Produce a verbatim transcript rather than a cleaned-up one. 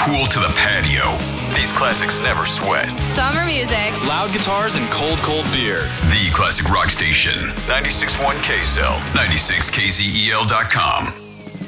pool to the patio. These classics never sweat. Summer music. Loud guitars and cold, cold beer. The Classic Rock Station. ninety-six point one K S L. ninety-six K Z E L dot com.